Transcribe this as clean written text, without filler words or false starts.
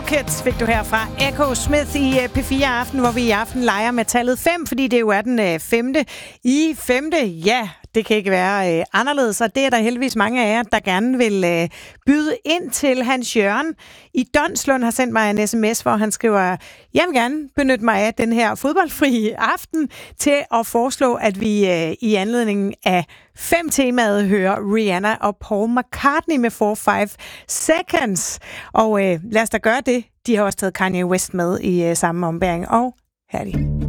Kids fik du her fra Echo Smith i P4 Aften, hvor vi i aften leger med tallet 5, fordi det jo er den 5. i 5. Ja, det kan ikke være anderledes, og det er der heldigvis mange af jer, der gerne vil byde ind til. Hans Jørgen i Donslund har sendt mig en sms, hvor han skriver, jeg vil gerne benytte mig af den her fodboldfri aften til at foreslå, at vi i anledning af 5-temaet hører Rihanna og Paul McCartney med 4-5 Seconds. Og lad os da gøre det. De har også taget Kanye West med i samme ombæring, og her er de.